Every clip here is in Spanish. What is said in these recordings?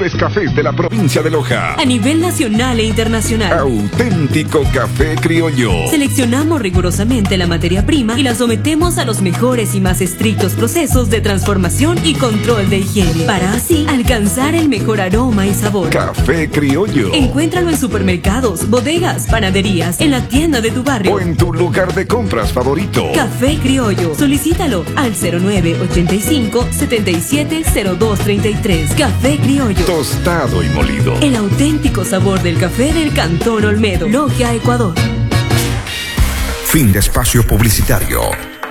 mejores cafés de la provincia de Loja. A nivel nacional e internacional. Auténtico café criollo. Seleccionamos rigurosamente la materia prima y la sometemos a los mejores y más estrictos procesos de transformación y control de higiene, para así alcanzar el mejor aroma y sabor. Café criollo. Encuéntralo en supermercados, bodegas, panaderías, en la tienda de tu barrio o en tu lugar de compras favorito. Café criollo. Solicítalo al 0985-770233. Café criollo. Tostado y molido. El auténtico sabor del café del Cantón Olmedo, Loja, Ecuador. Fin de espacio publicitario.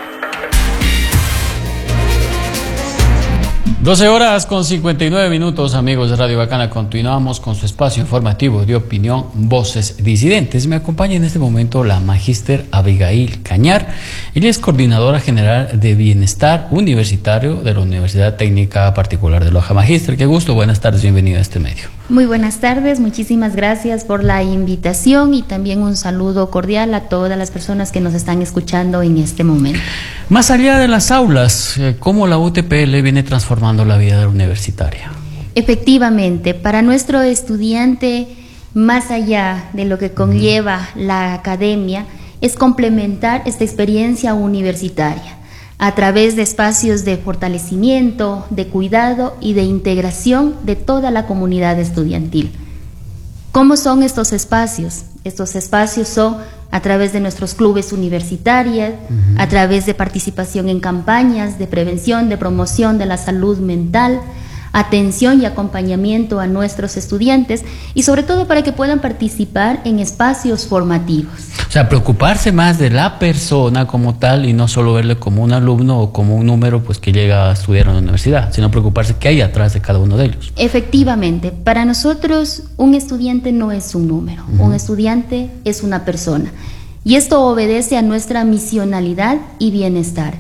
12:59, amigos de Radio Bacana. Continuamos con su espacio informativo de opinión, Voces Disidentes. Me acompaña en este momento la magíster Abigail Cañar. Ella es coordinadora general de Bienestar Universitario de la Universidad Técnica Particular de Loja. Magíster, qué gusto, buenas tardes, bienvenida a este medio. Muy buenas tardes, muchísimas gracias por la invitación y también un saludo cordial a todas las personas que nos están escuchando en este momento. Más allá de las aulas, ¿cómo la UTPL viene transformando la vida universitaria? Efectivamente, para nuestro estudiante, más allá de lo que conlleva la academia, es complementar esta experiencia universitaria a través de espacios de fortalecimiento, de cuidado y de integración de toda la comunidad estudiantil. ¿Cómo son estos espacios? Estos espacios son a través de nuestros clubes universitarios, a través de participación en campañas de prevención, de promoción de la salud mental, atención y acompañamiento a nuestros estudiantes y sobre todo para que puedan participar en espacios formativos. O sea, preocuparse más de la persona como tal y no solo verle como un alumno o como un número pues que llega a estudiar en la universidad, sino preocuparse qué hay atrás de cada uno de ellos. Efectivamente, para nosotros un estudiante no es un número, un estudiante es una persona y esto obedece a nuestra misionalidad y bienestar.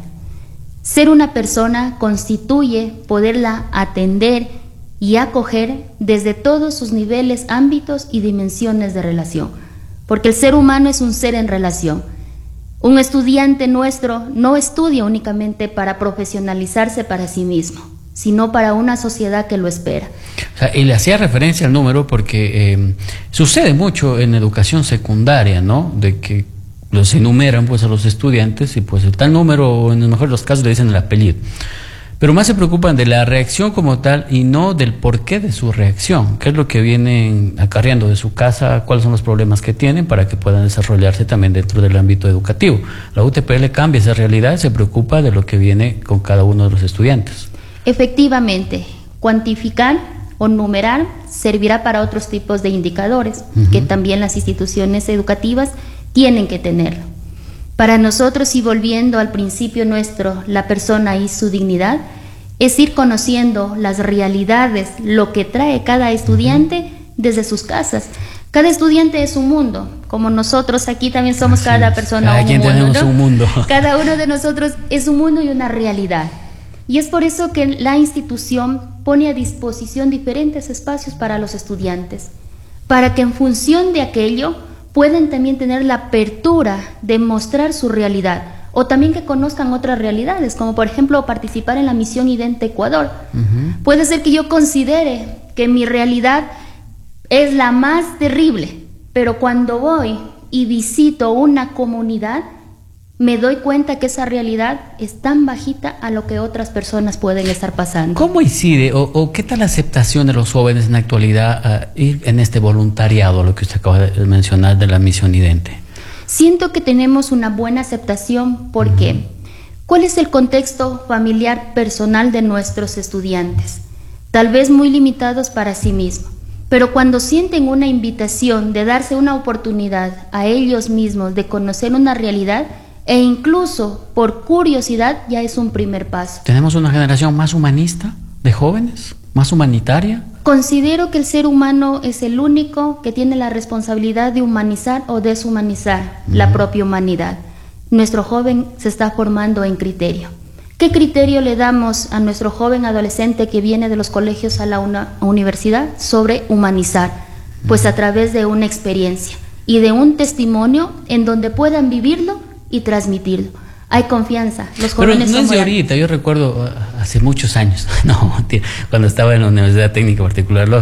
Ser una persona constituye poderla atender y acoger desde todos sus niveles, ámbitos y dimensiones de relación, porque el ser humano es un ser en relación. Un estudiante nuestro no estudia únicamente para profesionalizarse para sí mismo, sino para una sociedad que lo espera. O sea, y le hacía referencia al número porque sucede mucho en educación secundaria, ¿no? De que los enumeran pues a los estudiantes y pues el tal número, o en el mejor de los casos le dicen el apellido, pero más se preocupan de la reacción como tal y no del porqué de su reacción, qué es lo que vienen acarreando de su casa, cuáles son los problemas que tienen para que puedan desarrollarse también dentro del ámbito educativo. La UTPL cambia esa realidad, se preocupa de lo que viene con cada uno de los estudiantes. Efectivamente, cuantificar o numerar servirá para otros tipos de indicadores que también las instituciones educativas tienen que tenerlo. Para nosotros, y volviendo al principio nuestro, la persona y su dignidad, es ir conociendo las realidades, lo que trae cada estudiante desde sus casas. Cada estudiante es un mundo, como nosotros aquí también somos cada persona un mundo, tenemos un mundo. Cada uno de nosotros es un mundo y una realidad. Y es por eso que la institución pone a disposición diferentes espacios para los estudiantes, para que en función de aquello pueden también tener la apertura de mostrar su realidad o también que conozcan otras realidades, como por ejemplo participar en la misión Idente Ecuador. Puede ser que yo considere que mi realidad es la más terrible, pero cuando voy y visito una comunidad, me doy cuenta que esa realidad es tan bajita a lo que otras personas pueden estar pasando. ¿Cómo incide o qué tal la aceptación de los jóvenes en la actualidad a ir en este voluntariado, lo que usted acaba de mencionar de la misión Idente? Siento que tenemos una buena aceptación porque ¿cuál es el contexto familiar personal de nuestros estudiantes? Tal vez muy limitados para sí mismos, pero cuando sienten una invitación de darse una oportunidad a ellos mismos de conocer una realidad, e incluso por curiosidad, ya es un primer paso. ¿Tenemos una generación más humanista de jóvenes? ¿Más humanitaria? Considero que el ser humano es el único que tiene la responsabilidad de humanizar o deshumanizar la propia humanidad. Nuestro joven se está formando en criterio. ¿Qué criterio le damos a nuestro joven adolescente que viene de los colegios a la universidad sobre humanizar? Pues a través de una experiencia y de un testimonio en donde puedan vivirlo y transmitirlo. Hay confianza, los jóvenes Pero no es de ahorita, yo recuerdo hace muchos años, cuando estaba en la Universidad Técnica Particular